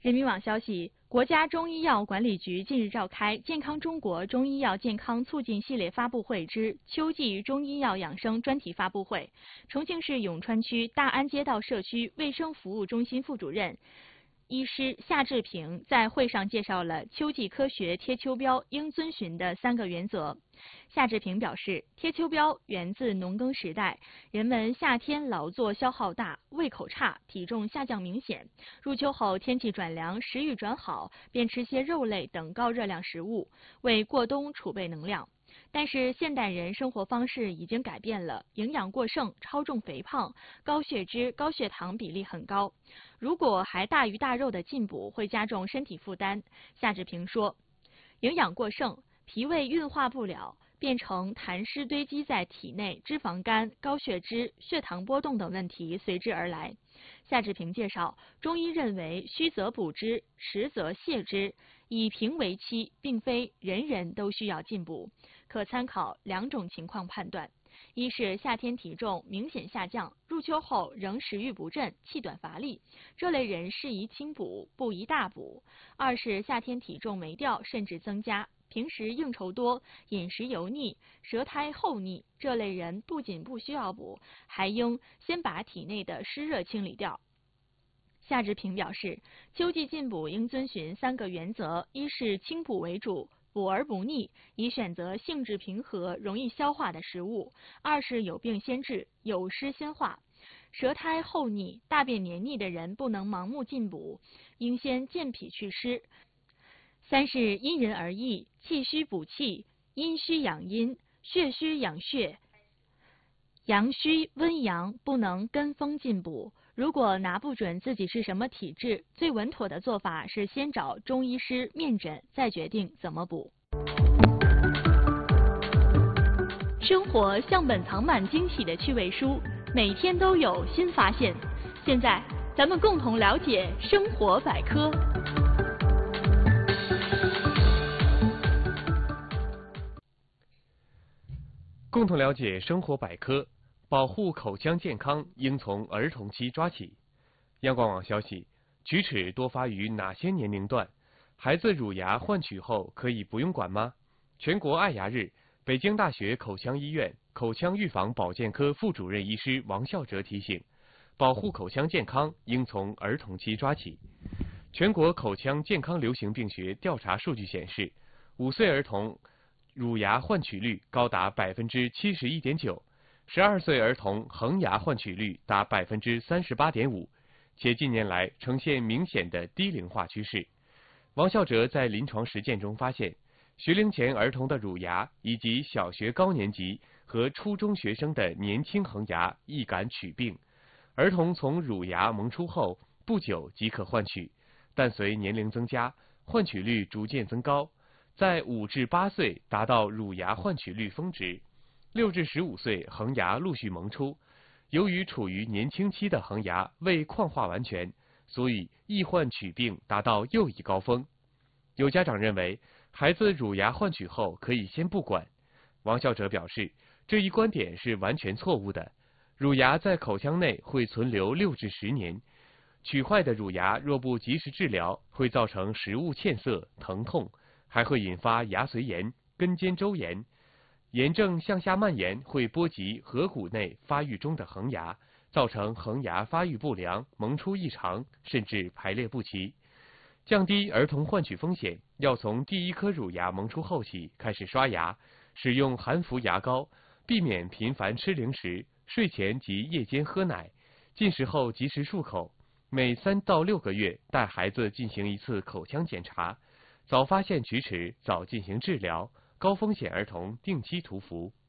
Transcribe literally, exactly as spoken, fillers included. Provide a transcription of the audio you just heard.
人民网消息，国家中医药管理局近日召开“健康中国中医药健康促进系列发布会之秋季中医药养生专题发布会”。重庆市永川区大安街道社区卫生服务中心副主任、医师夏志平在会上介绍了秋季科学贴秋膘应遵循的三个原则。夏志平表示，贴秋膘源自农耕时代，人们夏天劳作消耗大，胃口差，体重下降明显。入秋后天气转凉，食欲转好，便吃些肉类等高热量食物，为过冬储备能量。但是现代人生活方式已经改变了，营养过剩、超重肥胖、高血脂、高血糖比例很高。如果还大鱼大肉的进补，会加重身体负担。夏志平说，营养过剩，脾胃运化不了，变成痰湿堆积在体内，脂肪肝、高血脂、血糖波动等问题随之而来。夏志平介绍，中医认为虚则补之，实则泻之，以平为期，并非人人都需要进补，可参考两种情况判断。一是夏天体重明显下降，入秋后仍食欲不振、气短乏力，这类人适宜轻补，不宜大补。二是夏天体重没掉甚至增加，平时应酬多、饮食油腻、舌苔厚腻，这类人不仅不需要补，还应先把体内的湿热清理掉。夏志平表示，秋季进补应遵循三个原则：一是轻补为主，补而不腻，以选择性质平和、容易消化的食物；二是有病先治，有湿先化。舌苔厚腻、大便黏腻的人不能盲目进补，应先健脾祛湿。三是因人而异，气虚补气，阴虚养阴，血虚养血，阳虚温阳，不能跟风进补。如果拿不准自己是什么体质，最稳妥的做法是先找中医师面诊，再决定怎么补。生活像本藏满惊喜的趣味书，每天都有新发现。现在，咱们共同了解生活百科。 共同了解生活百科。保护口腔健康应从儿童期抓起。央广网消息，龋齿多发于哪些年龄段？孩子乳牙换取后可以不用管吗？全国爱牙日，北京大学口腔医院口腔预防保健科副主任医师王孝哲提醒，保护口腔健康应从儿童期抓起。全国口腔健康流行病学调查数据显示，五岁儿童乳牙换取率高达百分之七十一点九。十二岁儿童恒牙换取率达百分之三十八点五，且近年来呈现明显的低龄化趋势。王孝哲在临床实践中发现，学龄前儿童的乳牙以及小学高年级和初中学生的年轻恒牙易感取病。儿童从乳牙萌出后不久即可换取，但随年龄增加，换取率逐渐增高，在五至八岁达到乳牙换取率峰值。六至十五岁恒牙陆续萌出，由于处于年轻期的恒牙未矿化完全，所以易患取病达到又一高峰。有家长认为，孩子乳牙换取后可以先不管。王孝哲表示，这一观点是完全错误的。乳牙在口腔内会存留六至十年，取坏的乳牙若不及时治疗，会造成食物欠涩、疼痛，还会引发牙髓炎、根尖周炎。炎症向下蔓延会波及颌骨内发育中的恒牙，造成恒牙发育不良、萌出异常，甚至排列不齐。降低儿童换取风险，要从第一颗乳牙萌出后起开始刷牙，使用含氟牙膏，避免频繁吃零食，睡前及夜间喝奶，进食后及时漱口。每三到六个月带孩子进行一次口腔检查，早发现龋齿，早进行治疗。高风险儿童定期涂氟。